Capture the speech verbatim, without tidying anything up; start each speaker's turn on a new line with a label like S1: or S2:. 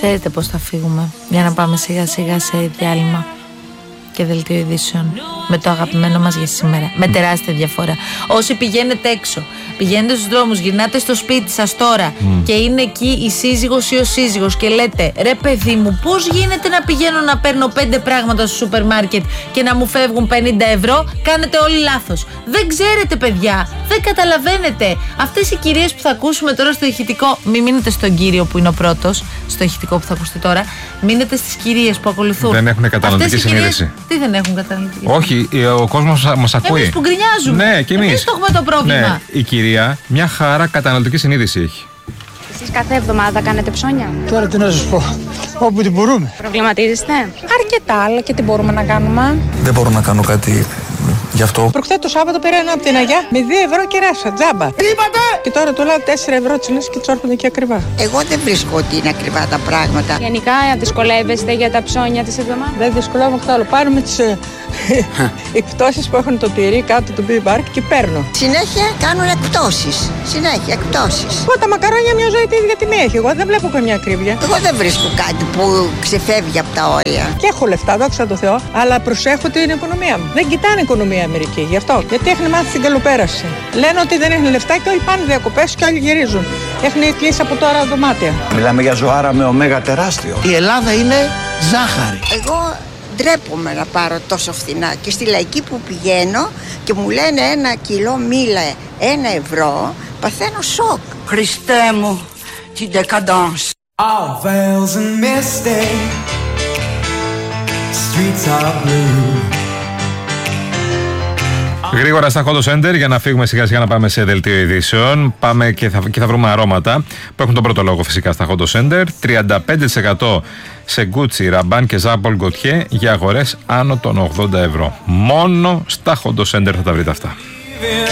S1: Ξέρετε πώς θα φύγουμε για να πάμε σιγά σιγά σε διάλειμμα και δελτίο ειδήσεων με το αγαπημένο μας για σήμερα. Με τεράστια διαφορά. Όσοι πηγαίνετε έξω, πηγαίνετε στους δρόμους, γυρνάτε στο σπίτι σας τώρα mm. και είναι εκεί η σύζυγος ή ο σύζυγος και λέτε ρε παιδί μου, πώς γίνεται να πηγαίνω να παίρνω πέντε πράγματα στο σούπερ μάρκετ και να μου φεύγουν πενήντα ευρώ, κάνετε όλοι λάθος. Δεν ξέρετε, παιδιά, δεν καταλαβαίνετε. Αυτές οι κυρίες που θα ακούσουμε τώρα στο ηχητικό, μην μείνετε στον κύριο που είναι ο πρώτος, στο ηχητικό που θα ακούσετε τώρα, μείνετε στις κυρίες που ακολουθούν.
S2: Δεν έχουν καταναλωτική συνείδηση.
S1: Τι δεν έχουν καταναλωτική?
S2: Όχι, ο κόσμος μας ακούει.
S1: Εμείς που γκρινιάζουμε.
S2: Ναι, και εμείς.
S1: Εμείς το έχουμε το πρόβλημα.
S2: Ναι, η κυρία μια χαρά καταναλωτική συνείδηση έχει.
S3: Εσείς κάθε εβδομάδα κάνετε ψώνια?
S4: Τώρα τι να σας πω, όπου την μπορούμε.
S3: Προβληματίζεστε?
S5: Αρκετά, αλλά και τι μπορούμε να κάνουμε.
S6: Δεν μπορώ να κάνω κάτι γι' αυτό.
S5: Προχθές το Σάββατο πήρα ένα από την Αγιά με δύο ευρώ και ράσα, τζάμπα. Τι είπατε? Και τώρα του λέω τέσσερα ευρώ τις λες και τους έρχονται και ακριβά.
S7: Εγώ δεν βρίσκω ότι είναι ακριβά τα πράγματα.
S3: Γενικά δυσκολεύεστε για τα ψώνια της εβδομάδας?
S5: Δεν δυσκολεύομαι καθόλου. Πάρουμε τις ε, εκπτώσεις που έχουν το τυρί κάτω του μπι μπαρκ και παίρνω.
S7: Συνέχεια κάνουν εκπτώσεις. Συνέχεια εκπτώσεις.
S5: Εγώ τα μακαρόνια μια ζωή τη ίδια τιμή έχει. Εγώ δεν βλέπω καμιά ακρίβεια.
S7: Εγώ δεν βρίσκω κάτι που ξεφεύγει από τα όρια.
S5: Και έχω λεφτά, δόξα τω Θεώ, αλλά προσέχω την οικονομία μου. Δεν κοιτάνε οικονομία η Αμερική, γι' αυτό. Γιατί έχουν μάθει την καλοπέραση. Λένε ότι δεν έχουν λεφτά και όλοι πάνε διακοπές και όλοι γυρίζουν. Έχουν κλείσει από τώρα δωμάτια.
S6: Μιλάμε για ζωάρα με ωμέγα τεράστιο.
S4: Η Ελλάδα είναι ζάχαρη.
S7: Εγώ ντρέπομαι να πάρω τόσο φθηνά και στη λαϊκή που πηγαίνω και μου λένε ένα κιλό μήλα ένα ευρώ, παθαίνω σοκ.
S8: Χριστέ μου, την decadence. All veils and misty, streets are blue.
S2: Γρήγορα στα Hot Center για να φύγουμε σιγά σιγά να πάμε σε δελτίο ειδήσεων. Πάμε και θα, και θα βρούμε αρώματα που έχουν τον πρώτο λόγο φυσικά στα Hot Center. τριάντα πέντε τοις εκατό σε Gucci, Rabanne και Jean Paul Gaultier για αγορές άνω των ογδόντα ευρώ. Μόνο στα Hot Center θα τα βρείτε αυτά.